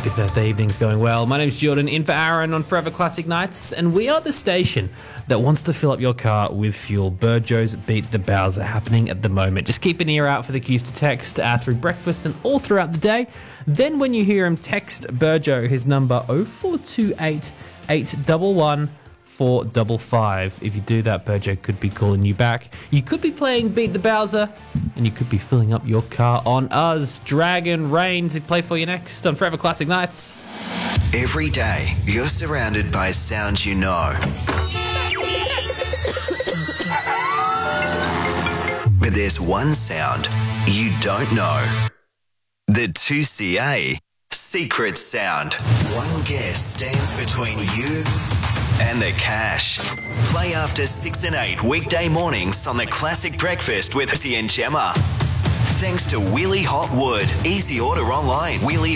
Happy Thursday evening's going well. My name's Jordan, in for Aaron on Forever Classic Nights, and we are the station that wants to fill up your car with fuel. Burjo's Beat the Bowser happening at the moment. Just keep an ear out for the cues to text through breakfast and all throughout the day. Then when you hear him, text Burjo his number 0428 811 455. If you do that, Burjo could be calling you back. You could be playing Beat the Bowser, and you could be filling up your car on us. Dragon Rain to play for you next on Forever Classic Nights. Every day, you're surrounded by sounds you know. But there's one sound you don't know. The 2CA secret sound. One guess stands between you and the cash. Play after 6 and 8 weekday mornings on the Classic Breakfast with T and Gemma. Thanks to Wheelie Hot Wood. Easy order online.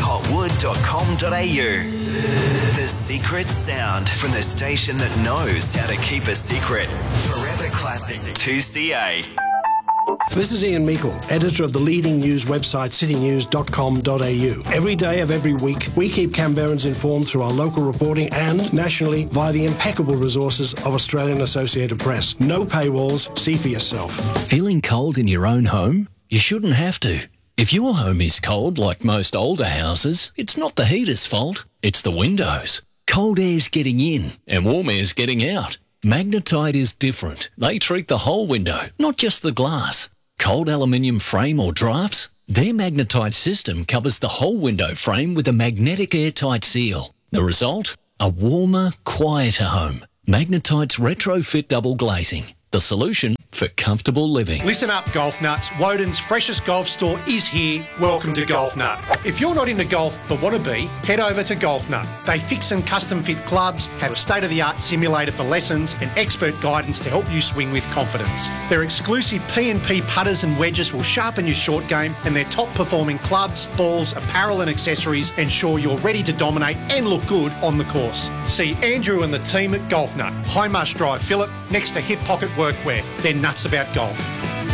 wheeliehotwood.com.au. The secret sound from the station that knows how to keep a secret. Forever Classic 2CA. This is Ian Meikle, editor of the leading news website citynews.com.au. Every day of every week, we keep Canberrans informed through our local reporting and nationally via the impeccable resources of Australian Associated Press. No paywalls, see for yourself. Feeling cold in your own home? You shouldn't have to. If your home is cold, like most older houses, it's not the heater's fault, it's the windows. Cold air's getting in and warm air's getting out. Magnetite is different. They treat the whole window, not just the glass. Cold aluminium frame or drafts? Their Magnetite system covers the whole window frame with a magnetic airtight seal. The result? A warmer, quieter home. Magnetite's retrofit double glazing. The solution for comfortable living. Listen up, golf nuts. Woden's freshest golf store is here. Welcome to Golf Nut. If you're not into golf but want to be, head over to Golf Nut. They fix and custom fit clubs, have a state-of-the-art simulator for lessons and expert guidance to help you swing with confidence. Their exclusive P&P putters and wedges will sharpen your short game, and their top-performing clubs, balls, apparel and accessories ensure you're ready to dominate and look good on the course. See Andrew and the team at Golf Nut, High Marsh Drive, Phillip, next to Hip Pocket Workwear. They're nuts about golf.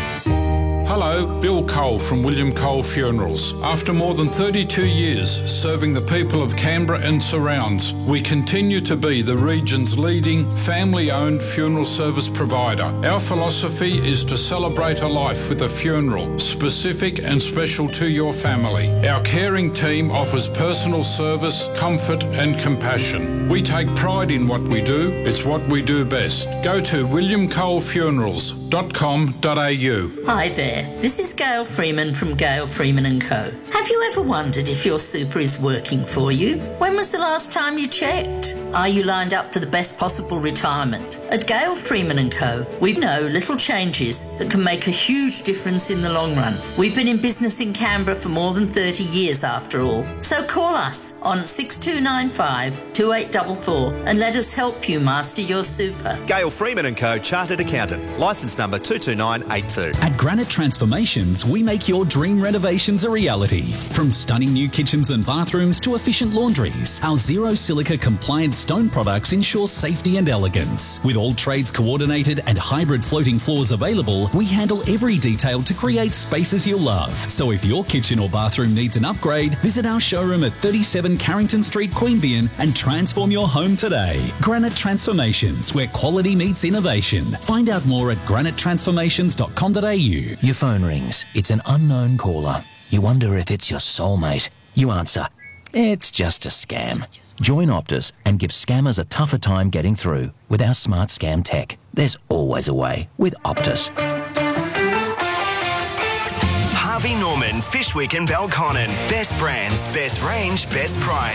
Hello, Bill Cole from William Cole Funerals. After more than 32 years serving the people of Canberra and surrounds, we continue to be the region's leading family-owned funeral service provider. Our philosophy is to celebrate a life with a funeral, specific and special to your family. Our caring team offers personal service, comfort and compassion. We take pride in what we do. It's what we do best. Go to williamcolefunerals.com.au. Hi there. This is Gail Freeman from Gail Freeman & Co. Have you ever wondered if your super is working for you? When was the last time you checked? Are you lined up for the best possible retirement? At Gail Freeman & Co, we know little changes that can make a huge difference in the long run. We've been in business in Canberra for more than 30 years after all. So call us on 6295 2844 and let us help you master your super. Gail Freeman & Co, Chartered Accountant, licence number 22982. At Granite Transformations, we make your dream renovations a reality. From stunning new kitchens and bathrooms to efficient laundries, our zero silica compliant stone products ensure safety and elegance. With all trades coordinated and hybrid floating floors available, we handle every detail to create spaces you'll love. So if your kitchen or bathroom needs an upgrade, visit our showroom at 37 Carrington Street, Queanbeyan and transform your home today. Granite Transformations, where quality meets innovation. Find out more at granitetransformations.com.au. Your phone rings. It's an unknown caller. You wonder if it's your soulmate. You answer, it's just a scam. Join Optus and give scammers a tougher time getting through with our smart scam tech. There's always a way with Optus. Harvey Norman, Fishwick and Belconnen. Best brands, best range, best price.